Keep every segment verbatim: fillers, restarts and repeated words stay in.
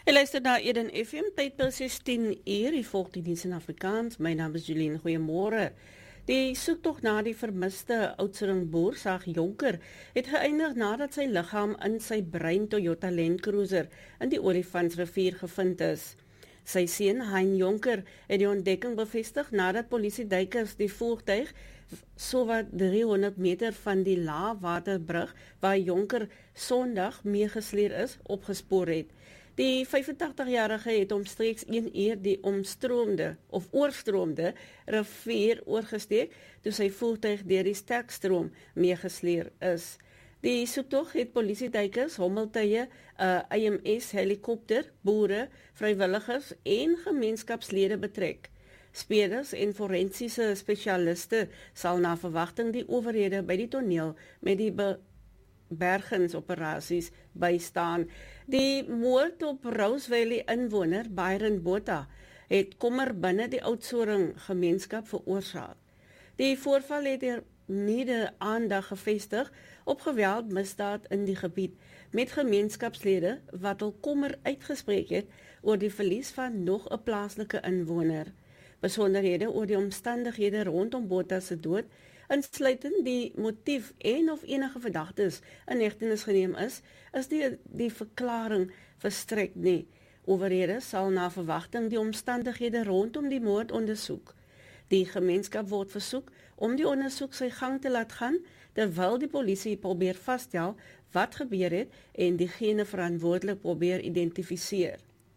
Jy luister na Eden F M, tyd presies tien uur, die volg die diens in Afrikaans. My naam is Julien, goeiemôre. Die soektog na die vermiste Oudtshoornboer, Sag Jonker, het geëindig nadat sy liggaam in sy bruin Toyota Land Cruiser in die Olifantsrivier gevind is. Sy seun, Hein Jonker, het die ontdekking bevestig nadat polisieduikers die voertuig sowat driehonderd meter van die laagwaterbrug waar Jonker Sondag meegesleer is, opgespoor het. Die vyfentagtig-jarige het omstreeks een uur die omstroomde of oorstroomde rivier oorgesteek toe sy voertuig deur die sterkstroom meegesleer is. Die soektog het polisieduikers, hommeltuie, 'n I M S helikopter, boere, vrywilligers en gemeenskapslede betrek. Speerders en forensiese spesialiste sal na verwagting die owerhede by die toneel met die be bergingsoperasies bystaan. Die moord op Rose Valley inwoner Byron Botha het kommer binne die Oudtshoorn gemeenskap veroorsaak. Die voorval het er nie die aandag gevestig op geweld misdaad in die gebied, met gemeenskapslede wat hul kommer uitgespreek het oor die verlies van nog 'n plaaslike inwoner. Besonderhede oor die omstandighede rondom Botha se dood, insluitend die motief en of enige verdagtes in hegtenis geneem is, is die, die verklaring verstrek nie. Owerhede sal na verwagting die omstandighede rondom die moord ondersoek. Die gemeenskap word versoek om die ondersoek sy gang te laat gaan, terwyl die polisie probeer vasstel wat gebeur het en diegene verantwoordelik probeer identifiseer.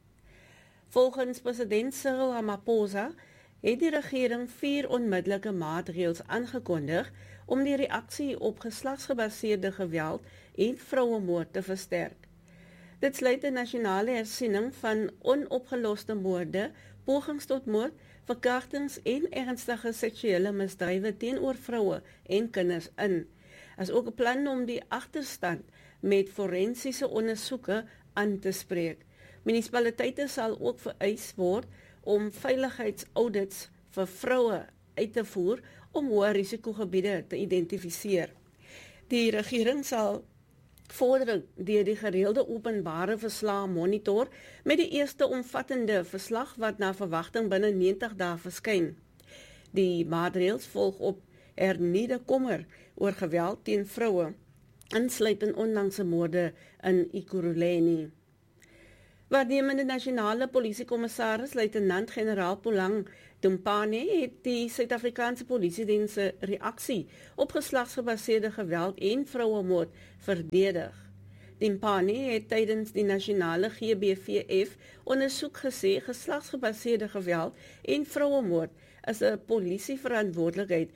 Volgens president Cyril Ramaphosa het die regering vier onmiddellike maatreëls aangekondig om die reaksie op geslagsgebaseerde geweld en vrouemoord te versterk. Dit sluit 'n nasionale hersiening van onopgeloste moorde, pogings tot moord, verkrachtings en ernstige seksuele misdrywe teenoor vroue en kinders in. As ook 'n plan om die agterstand met forensiese ondersoeke aan te spreek. Munisipaliteite sal ook vereis word om veiligheidsaudits vir vroue uit te voer om hoë risikogebiede te identifiseer. Die regering sal vordering deur die gereelde openbare verslae monitor met die eerste omvattende verslag wat na verwagting binne negentig dae verskyn. Die maatreëls volg op hernieude kommer oor geweld teen vroue, insluitend onlangse moorde in Ekurhuleni. Waarnemende nasionale polisiekommissaris luitenant-generaal Pulang Dumpane het die Suid-Afrikaanse Polisiediens se reaksie op geslagsgebaseerde geweld en vrouemoord verdedig. Dumpane het tydens die nasionale G B V F ondersoek gesê geslagsgebaseerde geweld en vrouemoord is 'n polisieverantwoordelikheid,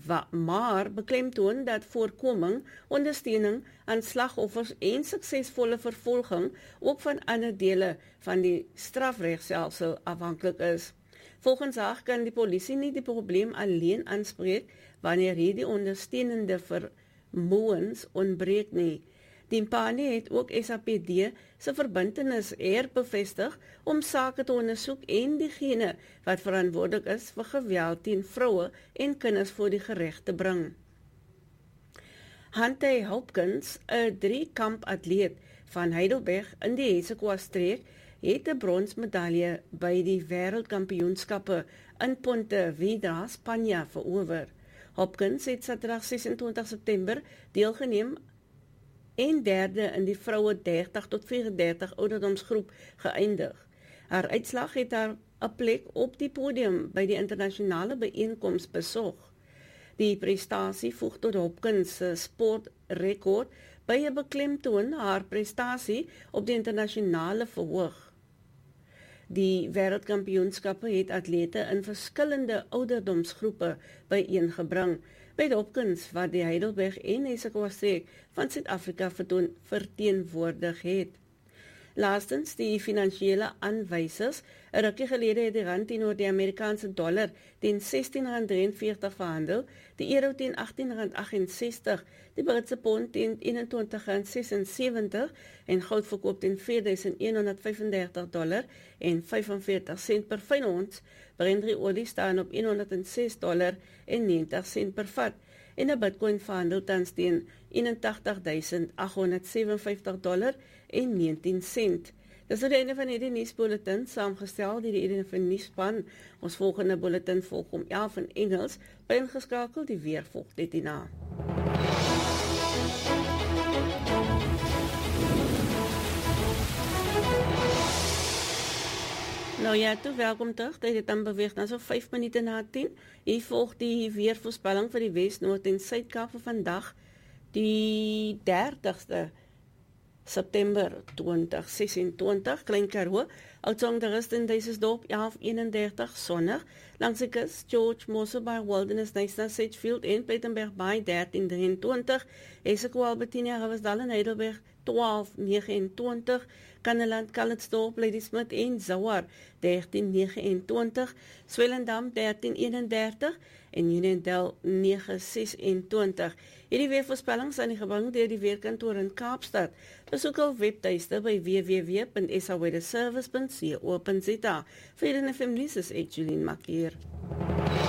maar beklemtoon dat voorkoming, ondersteuning aan slagoffers en suksesvolle vervolging ook van ander dele van die strafregstelsel afhanklik is. Volgens haar kan die polisie nie die probleem alleen aanspreek wanneer hierdie ondersteunende vermoëns ontbreek nie. Dumpane het ook S A P D se verbintenis herbevestig om sake te ondersoek en diegene wat verantwoordelik is vir geweld teen vroue en kinders voor die gereg te bring. Hunter Hopkins, 'n drie-kamp atleet van Heidelberg in die Hessequa-streek, het 'n bronsmedalje by die wêreldkampioenskappe in Ponte Vedra, Spanje verower. Hopkins het Saterdag ses en twintig September deelgeneem en derde in die vroue dertig tot vyf en dertig ouderdomsgroep geëindig. Haar uitslag het haar 'n plek op die podium by die internasionale byeenkoms besorg. Die prestasie voeg tot Hopkins se sportrekord by 'n beklemtoon haar prestasie op die internasionale verhoog. Die wêreldkampioenskappe het atlete in verskillende ouderdomsgroepe byeengebring, by Hopkins wat die Heidelberg en Hessequa-streek van Suid-Afrika verteenwoordig het. Laastens, die finansiële aanwysers, 'n rukkie gelede het die rand teenoor die Amerikaanse dollar teen sestien rand drieënveertig verhandel, die euro teen agttien rand agt en sestig, die Britse pond teen eenentwintig rand ses en sewentig en goud verkoop teen vier duisend een honderd vyf en dertig dollar en vyf en veertig sent per fyn ons. Brent olie staan op honderdses dollar en negentig sent per vat. En 'n Bitcoin verhandel tans teen eenentagtig duisend agt honderd sewenvyftig dollar en negentien sent. Dis het einde van hierdie nuusbulletin, saamgestel deur die Eden van Nuusspan. Ons volgende bulletin volg om elf in Engels, by ingeskakel die weer volg dit hierna. Nou ja, toe welkom terug. Dit het dan beweeg na so vyf minute na tien. Hier volg die weervoorspelling vir die Wes, Noord en Suid-Kaap vir vandag, die dertigste September twintig sesentwintig, Klein Karoo, Oudtshoorn de Rust en Duisensdorp elf eenendertig, sonnig, langs die kus, George Mosselbaai, Wilderness, Knysna, Sedgefield en Plettenberg Bay dertien drieëntwintig, Eseko, Albertina, Riversdal en Heidelberg twaalf negenentwintig, Kanneland, Calitzdorp, Ladysmith en Zouar dertien negenentwintig, Swellendam dertien eenendertig en Unionville negen sesentwintig. Hierdie weervoorspellings aan die gebring deur die weerkantoor in Kaapstad. Besoek al webtuiste by w w w punt s a weather service punt co punt za. Vir die F M nuus is ek Julian Makier.